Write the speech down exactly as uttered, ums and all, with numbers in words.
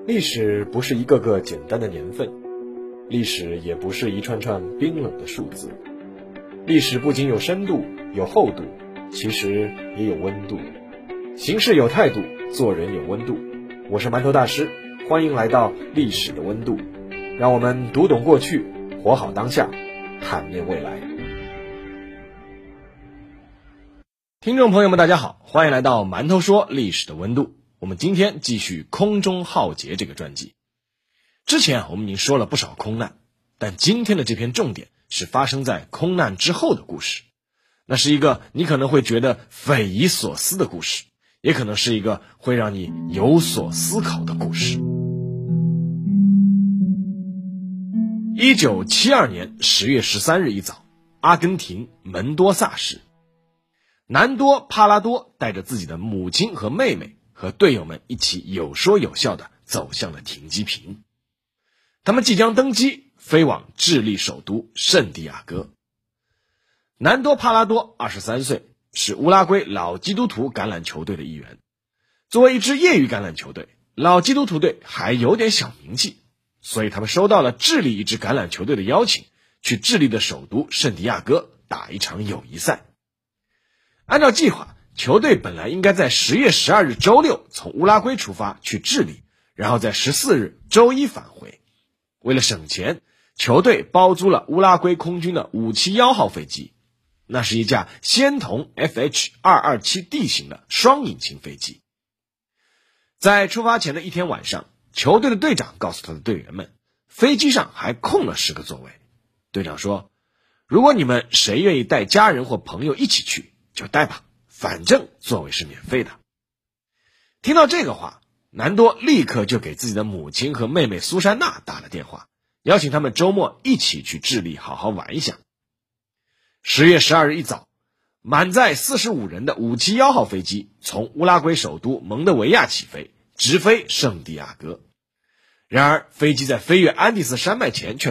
历史不是一个个简单的年份，历史也不是一串串冰冷的数字。历史不仅有深度有厚度，其实也有温度。行事有态度，做人有温度。我是馒头大师，欢迎来到历史的温度，让我们读懂过去，活好当下，坦面未来。听众朋友们大家好，欢迎来到馒头说历史的温度。我们今天继续空中浩劫这个传记。之前我们已经说了不少空难，但今天的这篇重点是发生在空难之后的故事。那是一个你可能会觉得匪夷所思的故事，也可能是一个会让你有所思考的故事。一九七二年十月十三日一早，阿根廷门多萨市，南多帕拉多带着自己的母亲和妹妹和队友们一起有说有笑地走向了停机坪。他们即将登机飞往智利首都圣地亚哥。南多帕拉多二十三岁，是乌拉圭老基督徒橄榄球队的一员。作为一支业余橄榄球队，老基督徒队还有点小名气，所以他们收到了智利一支橄榄球队的邀请，去智利的首都圣地亚哥打一场友谊赛。按照计划，球队本来应该在十月十二日周六从乌拉圭出发去智利，然后在十四日周一返回。为了省钱，球队包租了乌拉圭空军的五七一号飞机，那是一架仙童 F H 二二七 D 型的双引擎飞机。在出发前的一天晚上，球队的队长告诉他的队员们，飞机上还空了十个座位。队长说，如果你们谁愿意带家人或朋友一起去就带吧，反正座位是免费的。听到这个话，南多立刻就给自己的母亲和妹妹苏珊娜打了电话，邀请他们周末一起去智利好好玩一下。十月十二日一早，满载四十五人的五七一号飞机从乌拉圭首都蒙德维亚起飞，直飞圣地亚哥。然而飞机在飞越安第斯山脉前却